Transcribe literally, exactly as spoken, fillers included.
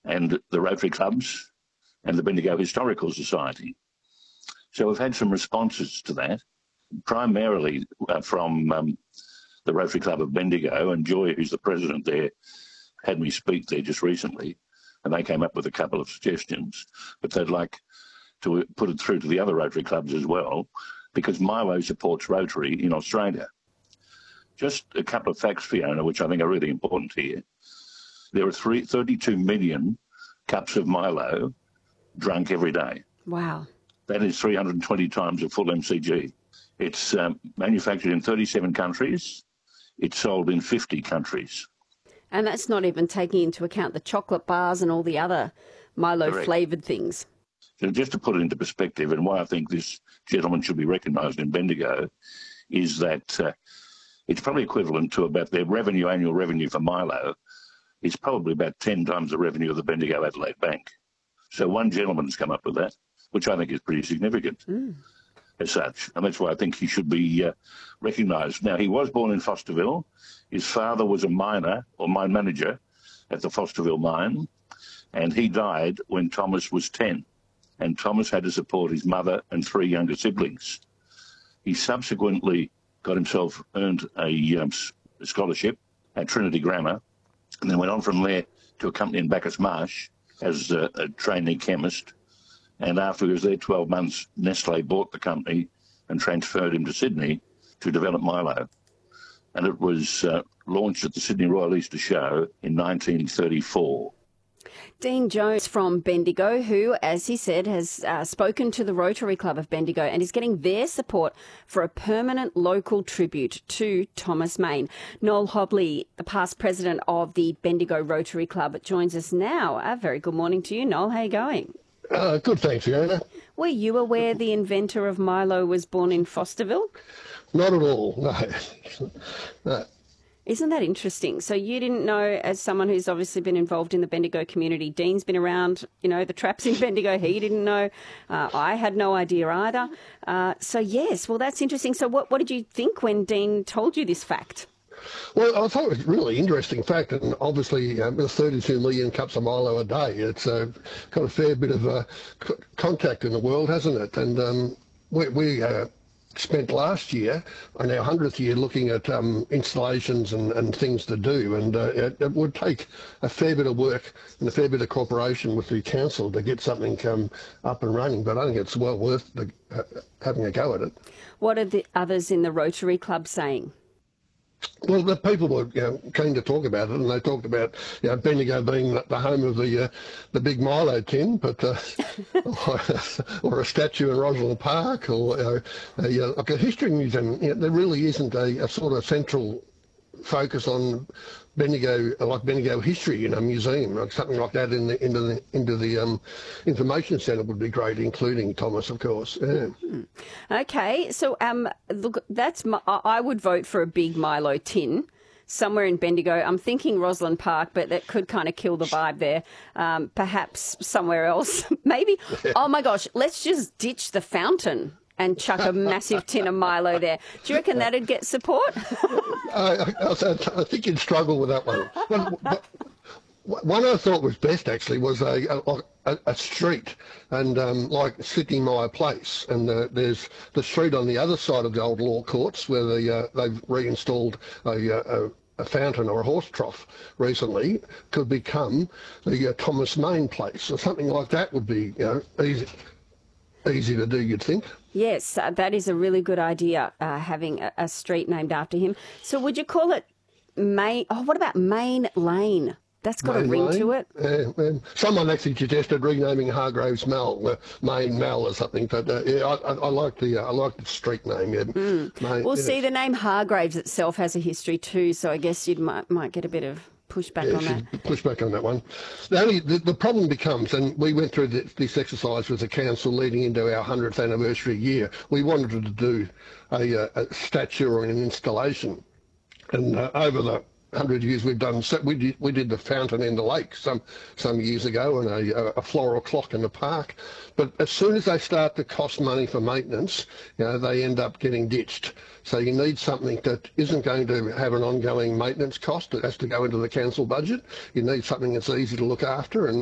and the Rotary Clubs and the Bendigo Historical Society. So we've had some responses to that, primarily uh, from um, the Rotary Club of Bendigo, and Joy, who's the president there, had me speak there just recently, and they came up with a couple of suggestions, but they'd like to put it through to the other Rotary clubs as well, because Milo supports Rotary in Australia. Just a couple of facts, Fiona, which I think are really important here. There are three, thirty-two million cups of Milo drunk every day. Wow. That is three hundred twenty times a full M C G. It's um, manufactured in thirty-seven countries. It's sold in fifty countries. And that's not even taking into account the chocolate bars and all the other Milo-flavoured things. So just to put it into perspective, and why I think this gentleman should be recognised in Bendigo, is that uh, it's probably equivalent to about their revenue, annual revenue for Milo, is probably about ten times the revenue of the Bendigo Adelaide Bank. So one gentleman's come up with that, which I think is pretty significant mm. as such. And that's why I think he should be uh, recognised. Now, he was born in Fosterville. His father was a miner or mine manager at the Fosterville mine, and he died when Thomas was ten. And Thomas had to support his mother and three younger siblings. He subsequently got himself, earned a, um, a scholarship at Trinity Grammar, and then went on from there to a company in Bacchus Marsh as a, a trainee chemist. And after he was there twelve months, Nestle bought the company and transferred him to Sydney to develop Milo. And it was uh, launched at the Sydney Royal Easter Show in nineteen thirty-four. Dean Jones from Bendigo, who, as he said, has uh, spoken to the Rotary Club of Bendigo and is getting their support for a permanent local tribute to Thomas Mayne. Noel Hobley, the past president of the Bendigo Rotary Club, joins us now. A very good morning to you, Noel. How are you going? Uh, good, thanks, Fiona. Were you aware the inventor of Milo was born in Fosterville? Not at all, no. no. Isn't that interesting? So you didn't know, as someone who's obviously been involved in the Bendigo community, Dean's been around, you know, the traps in Bendigo, he didn't know. Uh, I had no idea either. Uh, so, yes, well, that's interesting. So what, what did you think when Dean told you this fact? Well, I thought it was a really interesting fact, and obviously um, with thirty-two million cups of Milo a day, it's uh, got a fair bit of uh, c- contact in the world, hasn't it? And um, we... we uh, spent last year on our hundredth year looking at um, installations and, and things to do, and uh, it, it would take a fair bit of work and a fair bit of cooperation with the council to get something um, up and running, but I think it's well worth the, uh, having a go at it. What are the others in the Rotary Club saying? Well, the people were you know, keen to talk about it, and they talked about you know, Bendigo being the home of the uh, the big Milo tin, but uh, or, or a statue in Rosalind Park, or you know, a, like a history museum. You know, there really isn't a, a sort of central focus on Bendigo, like Bendigo history in a museum, like something like that in the into the into the um, information centre would be great, including Thomas, of course. Yeah. Mm-hmm. Okay, so um, look, that's my, I would vote for a big Milo tin somewhere in Bendigo. I'm thinking Rosalind Park, but that could kind of kill the vibe there. Um, perhaps somewhere else, maybe. Yeah. Oh my gosh, let's just ditch the fountain and chuck a massive tin of Milo there. Do you reckon that'd get support? I, I, I think you'd struggle with that one. But, but one I thought was best actually was a a, a street, and um, like Sydney Myer Place, and uh, there's the street on the other side of the old law courts where the, uh, they've reinstalled a, a a fountain or a horse trough recently, could become the uh, Thomas Mayne Place, or something like that would be you know easy easy to do, you'd think. Yes, uh, that is a really good idea, uh, having a, a street named after him. So would you call it Main? Oh, what about Main Lane? That's got Main a ring Lane? to it. Yeah, um, someone actually suggested renaming Hargraves Mall, uh, Main Mall or something. But uh, yeah, I, I, I like the uh, I like the street name. Yeah. Mm. Main, well, see, know. the name Hargraves itself has a history too, so I guess you might might get a bit of pushback yeah, on that. Push back on that one. The, only, the, the problem becomes, and we went through the, this exercise with the council leading into our hundredth anniversary year, we wanted to do a, a statue or an installation. And uh, over the hundred years we've done, we did, we did the fountain in the lake some some years ago, and a, a floral clock in the park. But as soon as they start to cost money for maintenance, you know, they end up getting ditched. So you need something that isn't going to have an ongoing maintenance cost. It has to go into the council budget. You need something that's easy to look after, and